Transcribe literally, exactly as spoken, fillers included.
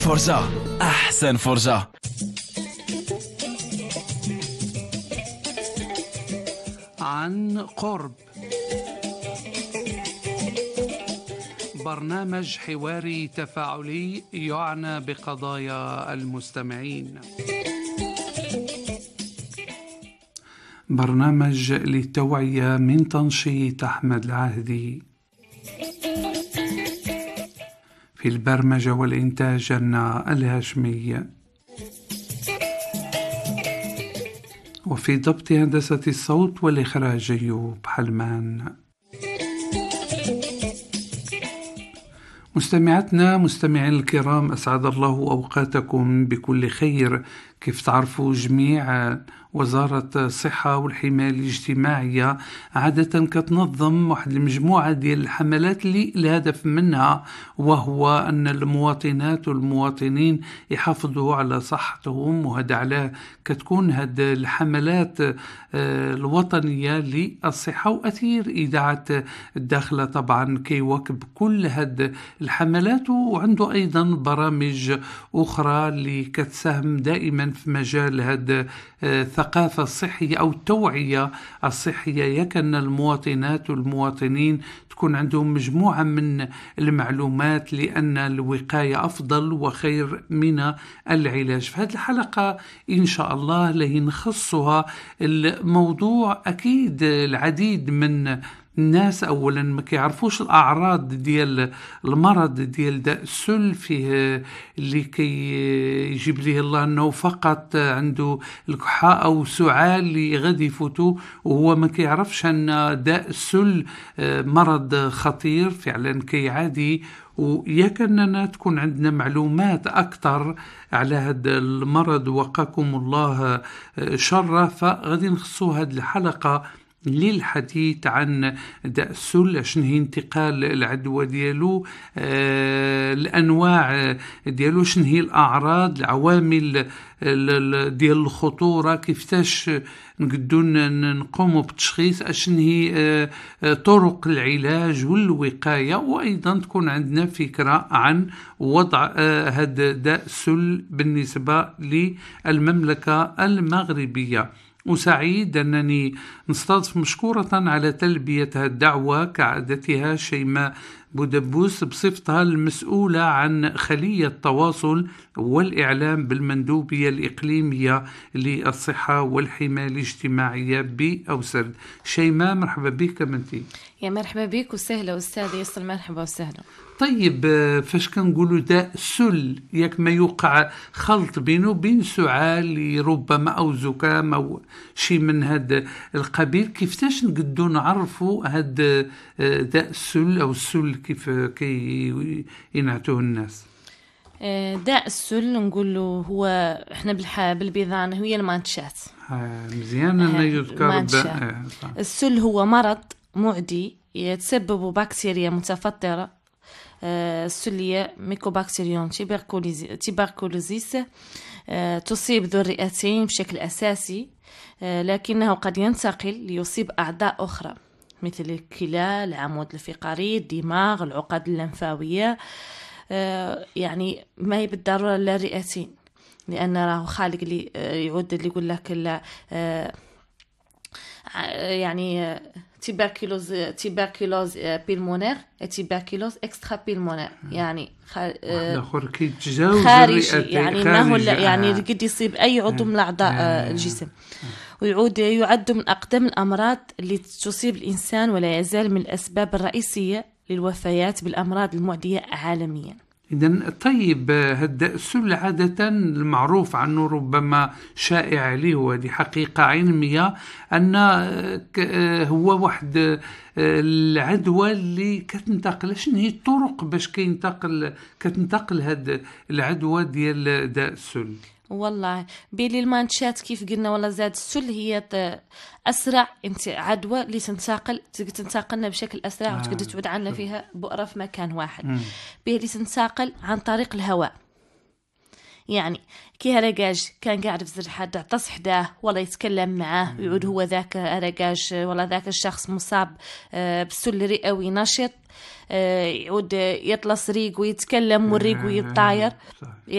فرجة، أحسن فرجة. عن قرب، برنامج حواري تفاعلي يعنى بقضايا المستمعين. برنامج للتوعية من تنشيط أحمد العهدي. في البرمجة والإنتاج أنا الهاشمي، وفي ضبط هندسة الصوت والإخراج أيوب حلمان. مستمعاتنا مستمعين الكرام، أسعد الله أوقاتكم بكل خير. كيف تعرفوا جميع، وزارة الصحة والحماية الاجتماعية عادة كتنظم واحد المجموعة ديال الحملات اللي الهدف منها وهو أن المواطنات والمواطنين يحافظوا على صحتهم، وهذا علاه كتكون هاد الحملات الوطنية للصحة. وأثير إذاعة الداخلة طبعا كيواكب كل هاد الحملات، وعنده أيضا برامج أخرى اللي كتساهم دائما في مجال هاد الثقافة الصحية أو التوعية الصحية، يكن المواطنات والمواطنين تكون عندهم مجموعة من المعلومات، لأن الوقاية أفضل وخير من العلاج. في هذه الحلقة إن شاء الله اللي نخصها الموضوع، أكيد العديد من الناس أولا ما كيعرفوش الأعراض ديال المرض ديال داء السل، فيه اللي كي يجيب ليه الله أنه فقط عنده الكحة أو سعال اللي غادي يفوتو، وهو ما كيعرفش أن داء السل مرض خطير فعلا كيعادي. وياك أننا تكون عندنا معلومات أكثر على هذا المرض، وقاكم الله شره. فغادي نخصو هذه الحلقة للحديث عن داء السل، شنو هي انتقال العدوى ديالو، آه الانواع ديالو، شنو هي الاعراض، العوامل ديال الخطوره، كيفاش نقدروا نقوموا بالتشخيص، شنو هي آه طرق العلاج والوقايه، وايضا تكون عندنا فكره عن وضع آه هذا داء السل بالنسبه للمملكه المغربيه. وسعيد أنني نستضيف مشكورة على تلبية الدعوة كعادتها شيماء بودبوس بصفتها المسؤولة عن خلية التواصل والإعلام بالمندوبية الإقليمية للصحة والحماية الاجتماعية بأوسرد. شيماء، مرحبا بك منتي. يا مرحبا بك وسهلا أستاذ يصل، مرحبا وسهلا. طيب، فاش كنقولوا داء السل ياك ما يوقع خلط بينه وبين سعال ربما او زكام او شيء من هذا القبيل، كيفاش نقدروا نعرفوا هذا داء السل او السل كيف كي ينعتوه الناس؟ داء السل نقول له هو احنا بالبيضان هي المانشات. مزيان انه يذكر السل هو مرض معدي يتسبب بكتيريا متفطره السلية ميكوبكتيريوم تيبركولوزيس، تصيب ذو الرئتين بشكل أساسي، لكنه قد ينتقل ليصيب أعضاء أخرى مثل الكلى، العمود الفقري، الدماغ، العقد اللمفاوية، يعني ما هي بالضرورة للرئتين، لأن راه خالق اللي يعود اللي يقول لك يعني تيبركلوز تيبركلوز بيلمونير تيبركلوز اكسترا بيلمونير، يعني الاخر كيتجاوز خارجي، يعني انه يعني قد يصيب اي عضو من اعضاء الجسم. ويعود يعد من اقدم الامراض اللي تصيب الانسان، ولا يزال من الاسباب الرئيسيه للوفيات بالامراض المعديه عالميا. إذن طيب، هذا السل عادة المعروف عنه ربما شائع عليه، وهذه حقيقة علمية، أن هو واحد العدوى اللي كتنتقل. شنو هي الطرق باش كينتقل كتنتقل هذا العدوى ديال داء السل؟ والله بيلي المانشات كيف قلنا، ولا زاد السل هي أسرع انت عدوى اللي تنتقل تنتقلنا بشكل أسرع، آه. وتقدر تعود عنا فيها بؤرة في مكان واحد. بيلي تنتقل عن طريق الهواء، يعني كي هرقاج كان قاعد في زرحة عطس حداه ولا يتكلم معاه، ويعود هو ذاك هرقاج ولا ذاك الشخص مصاب بالسل رئوي نشط، يعود يطلس ريق ويتكلم والريق ويتطاير،